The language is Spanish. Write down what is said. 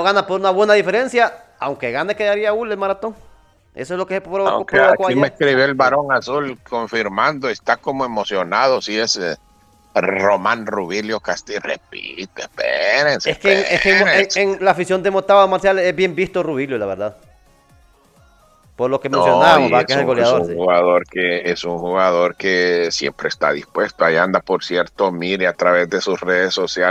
gana por una buena diferencia, aunque gane quedaría el maratón. Eso es lo que se Aunque provocó aquí me ayer. escribió el varón azul confirmando, está como emocionado, si es Román Rubilio Castillo. Repite, espérense, espérense. En la afición de Motagua Marcial es bien visto Rubilio, la verdad. Por lo que No, mencionábamos, y va, que es el goleador, sí. es un jugador que siempre está dispuesto. Ahí anda, por cierto, mire a través de sus redes sociales.